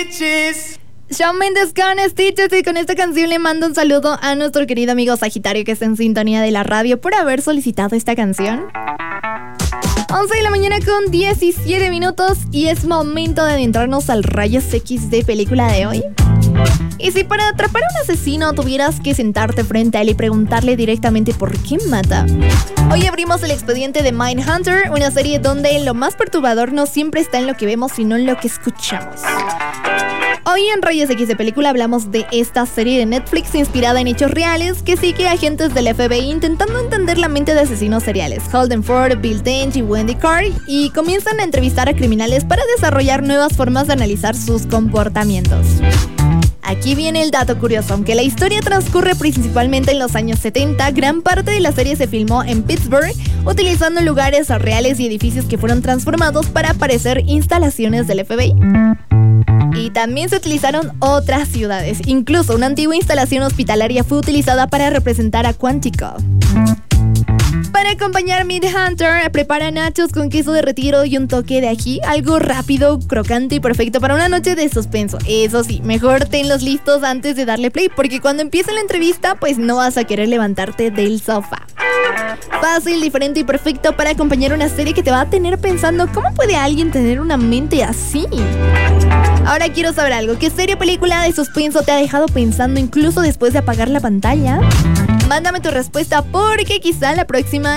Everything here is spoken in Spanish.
Shawn Mendes con Stitches, y con esta canción le mando un saludo a nuestro querido amigo Sagitario, que está en sintonía de la radio, por haber solicitado esta canción. 11 de la mañana con 17 minutos y es momento de adentrarnos al Rayos X de película de hoy. Y si para atrapar a un asesino tuvieras que sentarte frente a él y preguntarle directamente por qué mata, hoy abrimos el expediente de Mindhunter, una serie donde lo más perturbador no siempre está en lo que vemos, sino en lo que escuchamos. Hoy en Rayos X de película hablamos de esta serie de Netflix inspirada en hechos reales que sigue a agentes del FBI intentando entender la mente de asesinos seriales, Holden Ford, Bill Tench y Wendy Carr, y comienzan a entrevistar a criminales para desarrollar nuevas formas de analizar sus comportamientos. Aquí viene el dato curioso. Aunque la historia transcurre principalmente en los años 70, gran parte de la serie se filmó en Pittsburgh, utilizando lugares reales y edificios que fueron transformados para parecer instalaciones del FBI. Y también se utilizaron otras ciudades. Incluso una antigua instalación hospitalaria fue utilizada para representar a Quantico. Para acompañar Mindhunter, prepara nachos con queso derretido y un toque de ají, algo rápido, crocante y perfecto para una noche de suspenso. Eso sí, mejor tenlos listos antes de darle play, porque cuando empiece la entrevista, pues no vas a querer levantarte del sofá. Fácil, diferente y perfecto para acompañar una serie que te va a tener pensando ¿cómo puede alguien tener una mente así? Ahora quiero saber algo. ¿Qué serie o película de suspenso te ha dejado pensando incluso después de apagar la pantalla? Mándame tu respuesta, porque quizá la próxima